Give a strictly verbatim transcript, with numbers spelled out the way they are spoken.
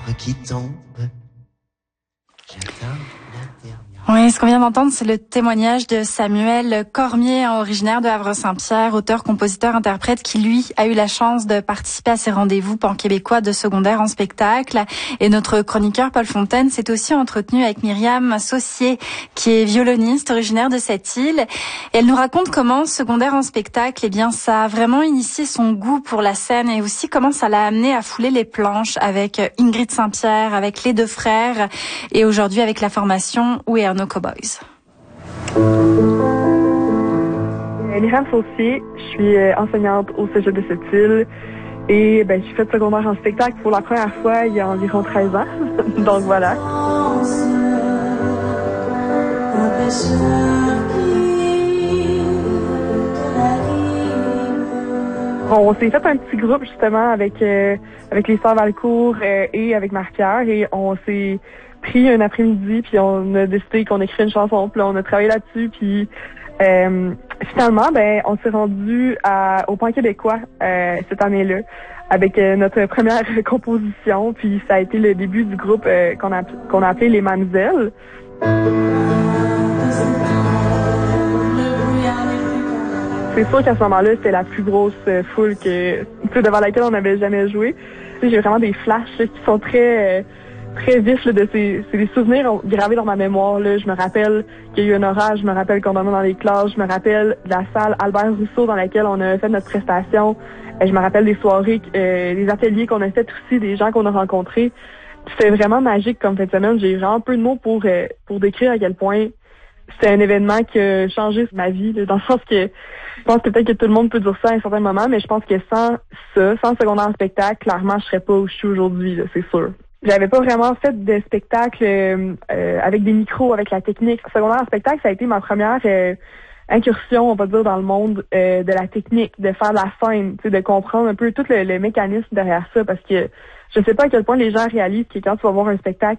qui tombe. J'attends la dernière. Oui, ce qu'on vient d'entendre, c'est le témoignage de Samuel Cormier, originaire de Havre-Saint-Pierre, auteur, compositeur, interprète, qui lui a eu la chance de participer à ces rendez-vous pan-québécois de secondaire en spectacle. Et notre chroniqueur Paul Fontaine s'est aussi entretenu avec Myriam Saucier, qui est violoniste, originaire de cette île. Et elle nous raconte comment secondaire en spectacle, eh bien, ça a vraiment initié son goût pour la scène et aussi comment ça l'a amené à fouler les planches avec Ingrid Saint-Pierre, avec les deux frères et aujourd'hui avec la formation We Are No Cowboys. Myriam Saucier, je suis enseignante au Cégep de cette île et ben, j'ai fait secondaire en spectacle pour la première fois il y a environ treize ans. Donc voilà. On s'est fait un petit groupe justement avec euh, avec les sœurs Valcourt euh, et avec Marc-Pierre et on s'est pris un après-midi puis on a décidé qu'on écrit une chanson puis là, on a travaillé là-dessus puis euh, finalement ben on s'est rendu à au Pan-Québécois euh, cette année-là avec euh, notre première composition puis ça a été le début du groupe euh, qu'on a qu'on a appelé les Mamzelles. C'est sûr qu'à ce moment-là, c'était la plus grosse euh, foule que, devant laquelle on n'avait jamais joué. J'ai vraiment des flashs là, qui sont très euh, très vifs là, de ces, c'est des souvenirs gravés dans ma mémoire. Là. Je me rappelle qu'il y a eu un orage, je me rappelle qu'on dormait dans les classes, je me rappelle de la salle Albert Rousseau dans laquelle on a fait notre prestation. Et je me rappelle des soirées, euh, des ateliers qu'on a fait aussi, des gens qu'on a rencontrés. C'était vraiment magique comme fin de semaine. J'ai vraiment peu de mots pour euh, pour décrire à quel point c'était un événement qui a changé ma vie, là, dans le sens que je pense que peut-être que tout le monde peut dire ça à un certain moment, mais je pense que sans ça, sans secondaire en spectacle, clairement, je serais pas où je suis aujourd'hui, là, c'est sûr. J'avais pas vraiment fait de spectacle euh, euh, avec des micros, avec la technique. Secondaire en spectacle, ça a été ma première euh, incursion, on va dire, dans le monde euh, de la technique, de faire la scène, tu sais, de comprendre un peu tout le, le mécanisme derrière ça, parce que je sais pas à quel point les gens réalisent que quand tu vas voir un spectacle